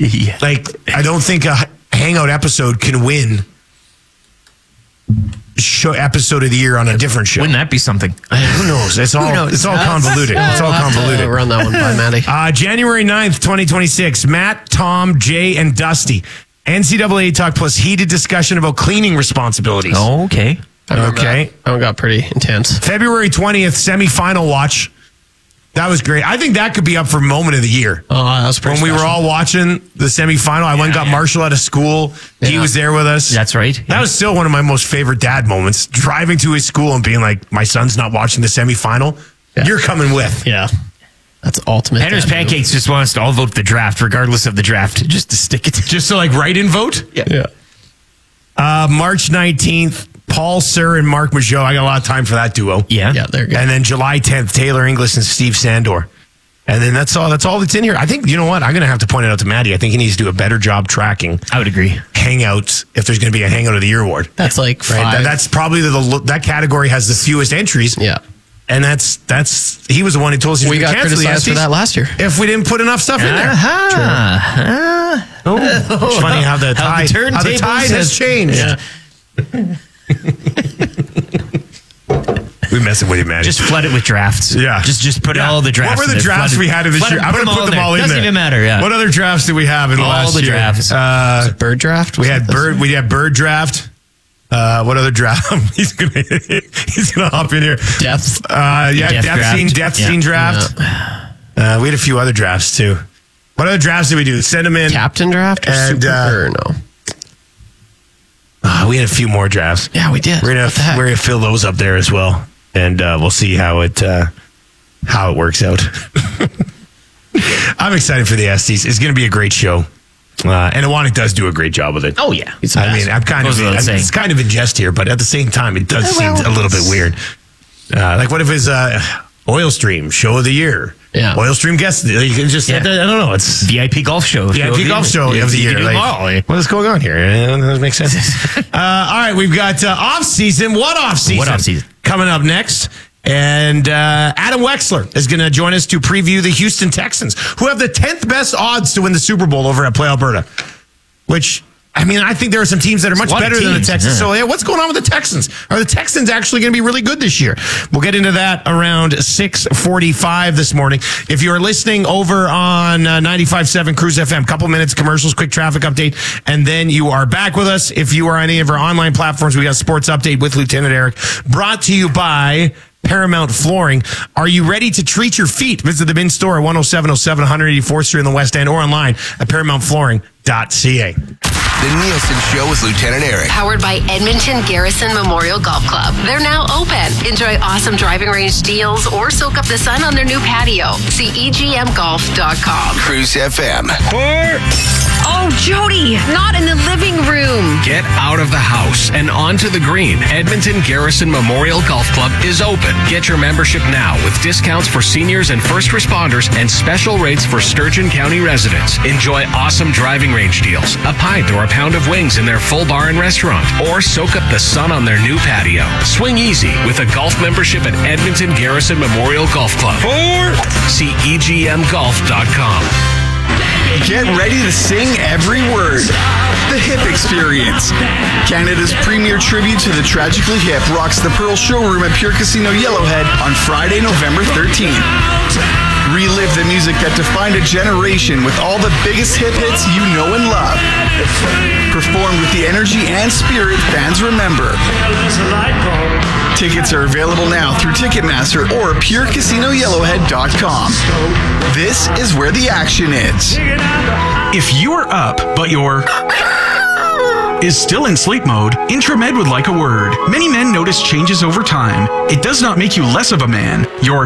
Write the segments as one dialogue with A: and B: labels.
A: Yeah.
B: Like, I don't think a Hangout episode can win episode of the year on a different show.
A: Wouldn't that be something?
B: Who knows? It's all convoluted. It's all convoluted.
C: Run that one by Maddie.
B: January 9th, 2026. Matt, Tom, Jay, and Dusty. NCAA Talk plus heated discussion about cleaning responsibilities.
A: Oh, okay.
B: Okay.
C: That one got pretty intense.
B: February 20th, semifinal watch. That was great. I think that could be up for moment of the year.
C: Oh, that was pretty
B: When we were
C: special.
B: all watching the semifinal, I went and got Marshall out of school. He was there with us.
A: That's right.
B: That was still one of my most favorite dad moments. Driving to his school and being like, my son's not watching the semifinal.
C: Yeah.
B: You're coming with.
C: Yeah. That's ultimate.
A: Henry's
C: dad move.
A: Pancakes just want us to all vote the draft, regardless of the draft, just to stick it.
B: Just to like write in vote?
C: Yeah.
B: March 19th, Paul Sir and Mark Mageau. I got a lot of time for that duo.
A: Yeah.
C: Yeah, they're good.
B: And then July 10th, Taylor Inglis and Steve Sandor. And then that's all that's in here. I think, you know what? I'm going to have to point it out to Maddie. I think he needs to do a better job tracking
A: I would agree.
B: hangouts if there's going to be a Hangout of the Year award.
C: That's like
B: Right?
C: five.
B: That's probably that category has the fewest entries.
C: Yeah.
B: And he was the one who told us he was
C: We
B: gonna
C: got
B: cancel the
C: criticized for
B: Estes
C: that last year.
B: if we didn't put enough stuff in there. It's funny how the tide has changed.
C: Yeah.
B: We messing with you, Maddie.
A: Just flood it with drafts.
B: Yeah.
A: Just put all the drafts.
B: What were the
A: in there.
B: drafts we had in this year? I'm going to put them all in there.
A: Doesn't even matter. Yeah.
B: What other drafts did we have in the
A: All
B: last
A: the
B: year?
A: drafts.
C: Bird draft?
B: We had bird draft. What other draft? He's gonna hop in here.
C: Depth.
B: Death scene draft. We had a few other drafts too. What other drafts did we do? Send them in.
C: Captain draft or
B: And,
C: super or no?
B: We had a few more drafts.
C: Yeah, we did.
B: We're gonna fill those up there as well, and we'll see how it works out. I'm excited for the Estes. It's going to be a great show, and Iwanek does do a great job with it.
A: Oh yeah.
B: I mean, it's kind of in jest here, but at the same time, it does seem a little bit weird. Like, what if it's Oil Stream Show of the Year?
C: Yeah.
B: Oil Stream guest. You can just, I don't know. It's
A: VIP golf show.
B: VIP golf show of the year.
A: You can do them all.
B: What is going on here? That makes sense. All right, we've got off season. What off season? Coming up next. And Adam Wexler is going to join us to preview the Houston Texans, who have the 10th best odds to win the Super Bowl over at Play Alberta. Which, I mean, I think there are some teams that are much better than the Texans. So, what's going on with the Texans? Are the Texans actually going to be really good this year? We'll get into that around 6:45 this morning. If you're listening over on 95.7 Cruise FM, couple minutes, commercials, quick traffic update, and then you are back with us. If you are on any of our online platforms, we got Sports Update with Lieutenant Eric, brought to you by Paramount Flooring. Are you ready to treat your feet? Visit the Bin Store at 10707 184th Street in the West End or online at ParamountFlooring.ca.
D: The Nielsen Show with Lieutenant Eric.
E: Powered by Edmonton Garrison Memorial Golf Club. They're now open. Enjoy awesome driving range deals or soak up the sun on their new patio. See EGMGolf.com.
D: Cruise FM.
E: Oh, Jody, not in the living room.
F: Get out of the house and onto the green. Edmonton Garrison Memorial Golf Club is open. Get your membership now with discounts for seniors and first responders and special rates for Sturgeon County residents. Enjoy awesome driving range deals, a pint or a pound of wings in their full bar and restaurant, or soak up the sun on their new patio. Swing easy with a golf membership at Edmonton Garrison Memorial Golf Club. See EGMGolf.com.
G: Get ready to sing every word. The Hip Experience. Canada's premier tribute to the tragically hip rocks the Pearl Showroom at Pure Casino Yellowhead on Friday, November 13th. Relive the music that defined a generation with all the biggest hip hits you know and love. Performed with the energy and spirit fans remember. Tickets are available now through Ticketmaster or PureCasinoYellowhead.com. This is where the action is.
H: If you're up, but your is still in sleep mode, Intramed would like a word. Many men notice changes over time. It does not make you less of a man. Your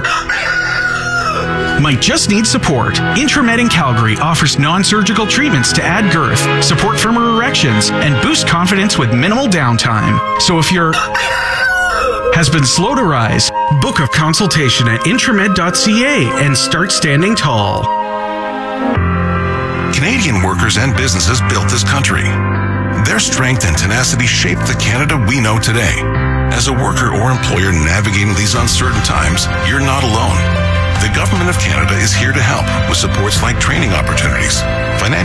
H: might just need support. Intramed in Calgary offers non-surgical treatments to add girth, support firmer erections, and boost confidence with minimal downtime. So if your has been slow to rise, book a consultation at intramed.ca and start standing tall.
I: Canadian workers and businesses built this country. Their strength and tenacity shaped the Canada we know today. As a worker or employer navigating these uncertain times, you're not alone. The Government of Canada is here to help with supports like training opportunities, financial